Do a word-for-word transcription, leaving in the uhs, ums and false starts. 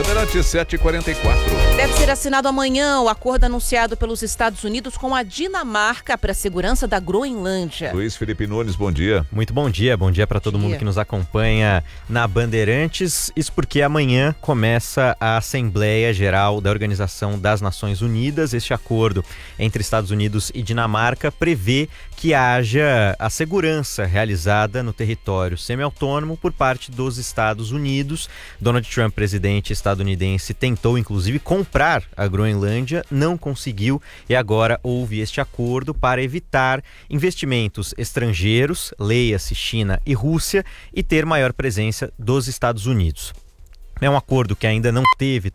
Bandeirantes sete e quarenta e quatro. Deve ser assinado amanhã o acordo anunciado pelos Estados Unidos com a Dinamarca para a segurança da Groenlândia. Luiz Felipe Nunes, bom dia. Muito bom dia, bom dia para todo mundo que nos acompanha na Bandeirantes. Isso porque amanhã começa a Assembleia Geral da Organização das Nações Unidas. Este acordo entre Estados Unidos e Dinamarca prevê que haja a segurança realizada no território semi-autônomo por parte dos Estados Unidos. Donald Trump, presidente estadunidense, tentou inclusive comprar a Groenlândia, não conseguiu e agora houve este acordo para evitar investimentos estrangeiros, leia-se China e Rússia, e ter maior presença dos Estados Unidos. É um acordo que ainda não teve